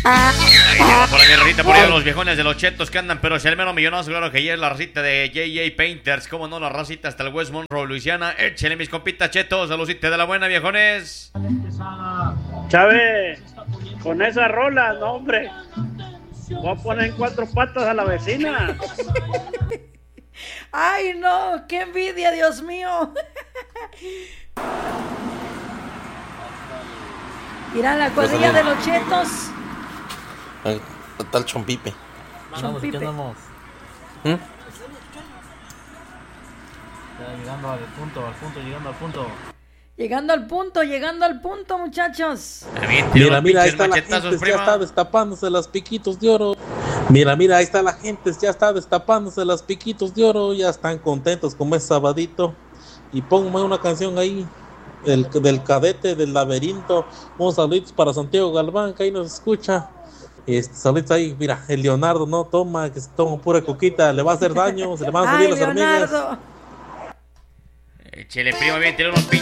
Por ahí, racita, por ahí los viejones de los chetos que andan, pero si al menos millonazo, claro que ya es la racita de JJ Painters, como no, la racita hasta el West Monroe, Luisiana. Échenle mis compitas chetos, saludcita de la buena, viejones. Chávez, con esa rola, no, hombre, voy a poner en 4 patas a la vecina. Ay, no, qué envidia, Dios mío. Mira la cuadrilla de los chetos. Tal Chompipe. Chompipe. ¿Mm? Llegando al punto, Llegando al punto, muchachos. Mira, ahí está la gente, ya está destapándose las piquitos de oro. Mira, ahí está la gente, ya está destapándose las piquitos de oro. Ya están contentos como es sabadito. Y ponme una canción ahí, del cadete del laberinto. Unos saluditos para Santiago Galván, que ahí nos escucha. Saluditos ahí, mira, el Leonardo no toma, que se toma pura coquita, le va a hacer daño, se le van a subir las hormigas. Échele, primo, bien, tiene unos